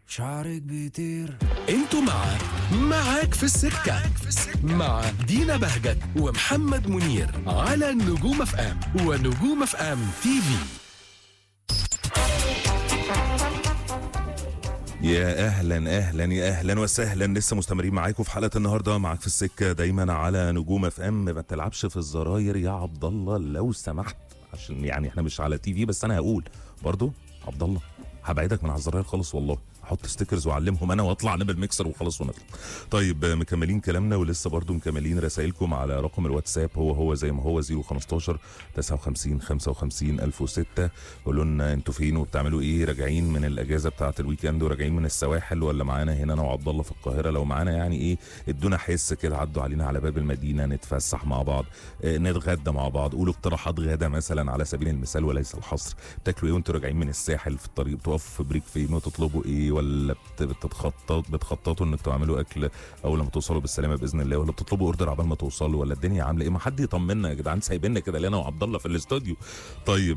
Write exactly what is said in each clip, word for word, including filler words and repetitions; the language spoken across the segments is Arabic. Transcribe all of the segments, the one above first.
شعرك بيطير. انتوا مع معاك في السكة مع دينا بهجت ومحمد منير على نجوم اف ام ونجوم اف ام تي في. يا اهلا اهلا يا اهلا وسهلا، لسه مستمرين معاكم في حلقه النهارده معاك في السكه دايما على نجوم اف ام. ما تلعبش في الزراير يا عبد الله لو سمحت، عشان يعني احنا مش على تي في، بس انا هقول برضو عبد الله هبعدك من على الزراير خالص والله، احط ستيكرز واعلمهم انا واطلع انا بالميكسر وخلاص ونطلع. طيب مكملين كلامنا ولسه برضو مكملين رسائلكم على رقم الواتساب، هو هو زي ما هو صفر خمستاشر تسعة وخمسين خمسة وخمسين ألف وستة. قولوا لنا انتوا فين وبتعملوا ايه، راجعين من الاجازه بتاعه الويكند وراجعين من السواحل، ولا معانا هنا انا وعبد الله في القاهره؟ لو معانا يعني ايه ادونا حس كده، عدوا علينا على باب المدينه نتفسح مع بعض، اه نتغدى مع بعض، قولوا اقتراحات غدا مثلا على سبيل المثال وليس الحصر. بتاكلوا ايه وانتوا راجعين من الساحل في الطريق؟ بتقفوا في بريك فين وتطلبوا ايه، ولا بتتخطط بتخططوا انك تعملوا اكل اول لما توصلوا بالسلامه باذن الله، ولا بتطلبوا اوردر عبال ما توصلوا، ولا الدنيا عامله ايه؟ ما حد يطمنا يا جدعان، سايبيننا كده لنا وعبد الله في الاستوديو. طيب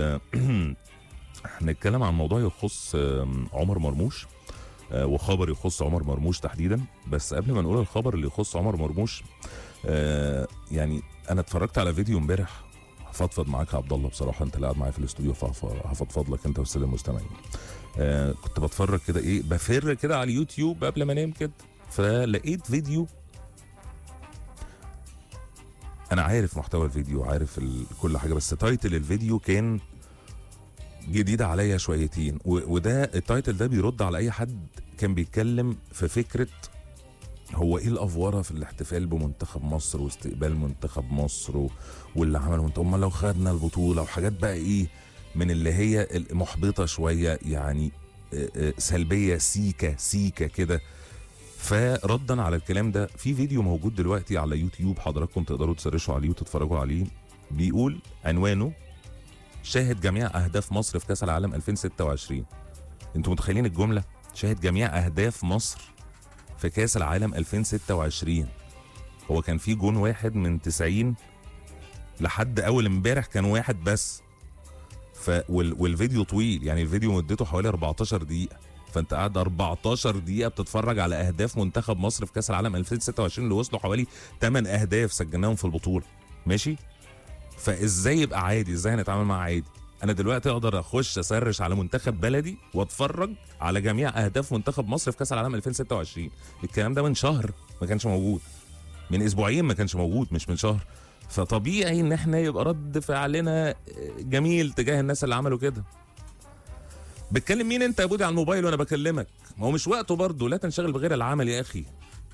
هنتكلم عن موضوع يخص عمر مرموش وخبر يخص عمر مرموش تحديدا. بس قبل ما نقول الخبر اللي يخص عمر مرموش، يعني انا اتفرجت على فيديو امبارح، هفضفض معاك يا عبد الله بصراحه، انت اللي قاعد معايا في الاستوديو فهفضفض لك انت والساده المستمعين. آه كنت بتفرج كده ايه بفر كده على اليوتيوب قبل ما انام كده، فلقيت فيديو. انا عارف محتوى الفيديو، عارف كل حاجه، بس تايتل الفيديو كان جديد عليا شويتين، وده التايتل ده بيرد على اي حد كان بيتكلم في فكره هو ايه الافوره في الاحتفال بمنتخب مصر واستقبال منتخب مصر واللي عمله منتخب، امال لو خدنا البطوله وحاجات بقى ايه من اللي هي المحبطه شويه، يعني سلبيه سيكه سيكه كده. فردا على الكلام ده في فيديو موجود دلوقتي على يوتيوب، حضراتكم تقدروا تسرشوا عليه وتتفرجوا عليه، بيقول عنوانه شاهد جميع اهداف مصر في كاس العالم ألفين وستة وعشرين. انتوا متخيلين الجمله؟ شاهد جميع اهداف مصر في كاس العالم ألفين وستة وعشرين. هو كان في جون واحد من تسعين لحد اول امبارح كان واحد بس. ف والفيديو طويل، يعني الفيديو مدته حوالي أربعتاشر دقيقة، فانت قاعد أربعتاشر دقيقة بتتفرج على اهداف منتخب مصر في كاس العالم ألفين وستة وعشرين اللي وصلوا حوالي ثمانية اهداف سجلناهم في البطولة. ماشي؟ فازاي يبقى عادي؟ ازاي هنتعامل معاه عادي؟ انا دلوقتي اقدر اخش اسرش على منتخب بلدي واتفرج على جميع اهداف منتخب مصر في كاس العالم ألفين وستة وعشرين. الكلام ده من شهر ما كانش موجود، من اسبوعين ما كانش موجود، مش من شهر. فطبيعي ان احنا يبقى رد فعلنا جميل تجاه الناس اللي عملوا كده. بتكلم مين انت يا بودي على الموبايل وانا بكلمك؟ ما هو مش وقته برضه، لا تنشغل بغير العمل يا اخي.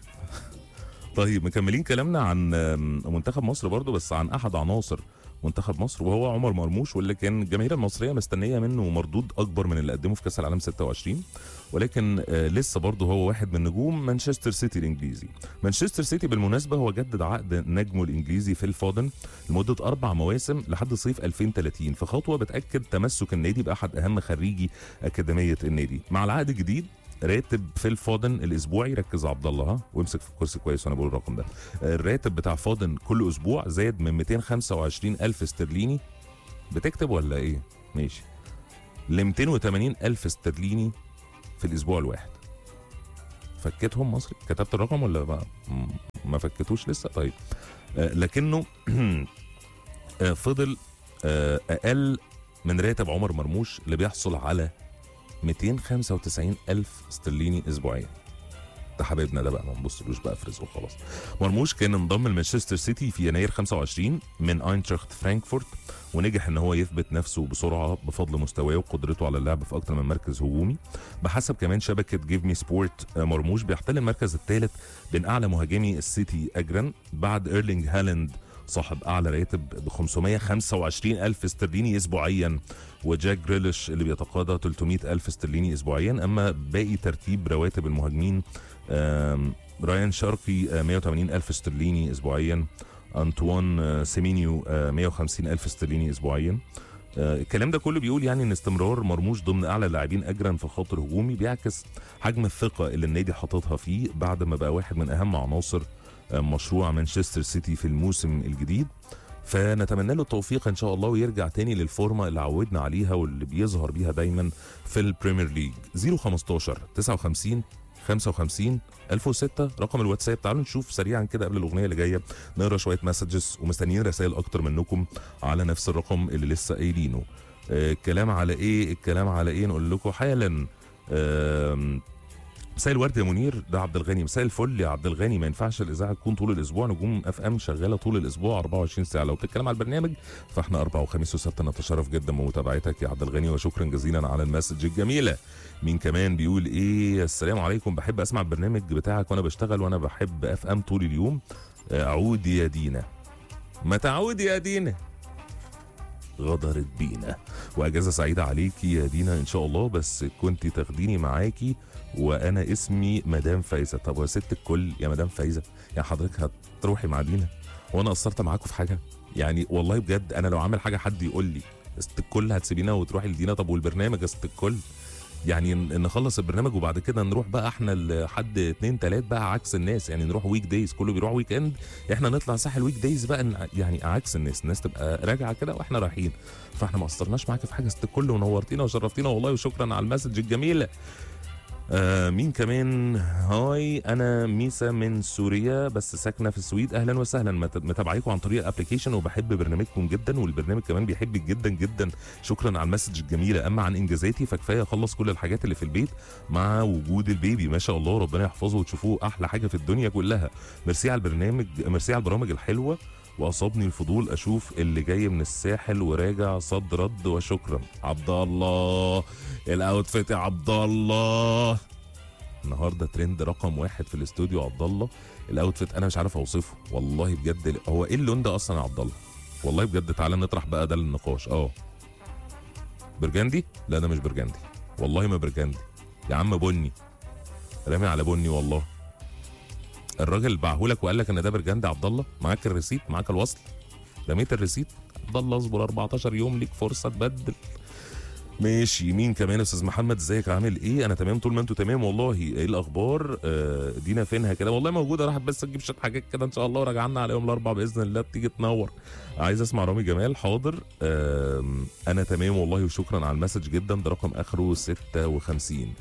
طيب مكملين كلامنا عن منتخب مصر برضه، بس عن احد عناصر منتخب مصر وهو عمر مرموش، واللي كان الجماهير المصريه مستنيه منه مردود اكبر من اللي قدمه في كاس العالم ستة وعشرين، ولكن آه لسه برضه هو واحد من نجوم مانشستر سيتي الانجليزي. مانشستر سيتي بالمناسبه هو جدد عقد نجمه الانجليزي فيل فودن لمده اربع مواسم لحد صيف ألفين وثلاثين، في خطوه بتاكد تمسك النادي باحد اهم خريجي اكاديميه النادي. مع العقد الجديد راتب فيل فودن الاسبوعي، ركز عبد الله ها وامسك في الكرسي كويس وانا بقول الرقم ده، الراتب بتاع فودن كل اسبوع زاد من مئتين وخمسة وعشرين ألف استرليني، بتكتب ولا ايه؟ ماشي، ل مئتين وثمانين ألف استرليني في الاسبوع الواحد. فكتهم مصري؟ كتبت الرقم ولا ما, ما فكتوش لسه؟ طيب آه لكنه آه فضل آه اقل من راتب عمر مرموش اللي بيحصل على مئتين وخمسة وتسعين ألف استرليني اسبوعيا. ده حبيبنا ده بقى، ما نبصلوش بقى في رزقه خلاص. مرموش كان انضم لمانشستر سيتي في يناير خمسة وعشرين من اينتراخت فرانكفورت، ونجح ان هو يثبت نفسه بسرعه بفضل مستواه وقدرته على اللعب في اكثر من مركز هجومي. بحسب كمان شبكه جيف مي سبورت، مرموش بيحتل المركز الثالث بين اعلى مهاجمي السيتي اجرا بعد ايرلينج هالاند صاحب اعلى راتب ب خمسمئة وخمسة وعشرين ألف استرليني اسبوعيا، وجاك جريليش اللي بيتقاضى ثلاثمئة ألف استرليني اسبوعيا. اما باقي ترتيب رواتب المهاجمين، رايان شاركي مئة وثمانين ألف استرليني اسبوعيا، انطوان سيمينيو مئة وخمسين ألف استرليني اسبوعيا. الكلام ده كله بيقول يعني ان استمرار مرموش ضمن اعلى اللاعبين اجرا في الخط الهجومي بيعكس حجم الثقه اللي النادي حاططها فيه بعد ما بقى واحد من اهم عناصر مشروع مانشستر سيتي في الموسم الجديد. فنتمنى له التوفيق ان شاء الله ويرجع تاني للفورمه اللي عودنا عليها واللي بيظهر بيها دايما في البريمير ليج. صفر خمستاشر تسعة وخمسين خمسة وخمسين ألف وستة رقم الواتساب. تعالوا نشوف سريعا كده قبل الاغنيه اللي جايه، نقرا شويه مسجز ومستنيين رسائل اكتر منكم على نفس الرقم اللي لسه قايلينه. آه الكلام على ايه؟ الكلام على ايه؟ نقول لكم حالا. آه مساء الورد يا منير، ده عبد الغني. مساء الفل يا عبد الغني. ما ينفعش الاذاعه تكون طول الاسبوع، نجوم اف ام شغاله طول الاسبوع أربعة وعشرين ساعه. لو بتتكلم على البرنامج فاحنا اربع وخميس وسبت. نتشرف جدا بمتابعتك يا عبد الغني وشكرا جزيلا على المسج الجميله. مين كمان بيقول ايه؟ السلام عليكم، بحب اسمع البرنامج بتاعك وانا بشتغل وانا بحب اف ام طول اليوم. اعود يا دينا. ما تعود يا دينا، غدرت بينا. واجازه سعيده عليكي يا دينا ان شاء الله، بس كنت تاخديني معاكي وانا اسمي مدام فايزه. طب يا ست الكل يا مدام فايزه، يعني حضرتك هتروحي مع دينا وانا قصرت معاكم في حاجه؟ يعني والله بجد انا لو عامل حاجه حد يقول لي ست الكل هتسيبينا وتروحي لدينا. طب والبرنامج يا ست الكل؟ يعني نخلص البرنامج وبعد كده نروح بقى احنا لحد اتنين تلات بقى عكس الناس، يعني نروح ويك دايز، كله بيروح ويك اند، احنا نطلع ساحل ويك دايز بقى، يعني عكس الناس، الناس تبقى راجعه كده واحنا رايحين. فاحنا ما قصرناش معاك في حاجه ست الكل، ونورتينا وشرفتينا والله، وشكرا على المسج الجميله. آه مين كمان؟ هاي انا ميسا من سوريا بس ساكنه في السويد. اهلا وسهلا، متابعيكم عن طريق الابلكيشن وبحب برنامجكم جدا والبرنامج كمان بيحبك جدا جدا. شكرا على المسج الجميله. اما عن انجازاتي فكفايه اخلص كل الحاجات اللي في البيت مع وجود البيبي، ما شاء الله ربنا يحفظه وتشوفوه احلى حاجه في الدنيا كلها. ميرسي على البرنامج، ميرسي على البرامج الحلوه، واصابني الفضول اشوف اللي جاي من الساحل وراجع صد رد. وشكرا. عبد الله الاوتفيت يا عبد الله، النهارده ترند رقم واحد في الاستوديو. عبد الله الاوتفيت انا مش عارف اوصفه والله بجد. هو ايه اللون ده اصلا يا عبد الله؟ والله بجد تعالى نطرح بقى ده للنقاش. اه برجندي؟ لا ده مش برجندي والله، ما برجندي يا عم، بني، رامي على بني والله. الراجل باعهولك وقال لك ان ده برجندي. عبد الله معاك الريسيت، معاك الوصل، رميت الريسيت. عبد الله اصبر أربعتاشر يوم ليك فرصه تبدل. ماشي. مين كمان؟ استاذ محمد ازيك عامل ايه؟ انا تمام طول ما انتوا تمام والله. ايه الاخبار؟ آه دينا فينها كده؟ والله موجوده، راحت بس تجيب شويه حاجات كده ان شاء الله وراجعنا على يوم الاربعاء باذن الله تيجي تنور. عايز اسمع رامي جمال. حاضر. آه انا تمام والله وشكرا على المسج جدا. ده رقم اخره ستة وخمسين.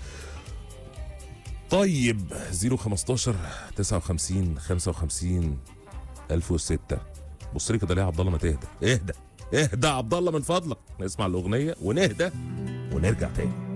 طيب صفر خمستاشر تسعة وخمسين خمسة وخمسين ألف وستة. بص لي كده ليه يا عبد الله؟ ما تهدى، اهدى اهدى يا عبد الله من فضلك. نسمع الاغنيه ونهدى ونرجع تاني.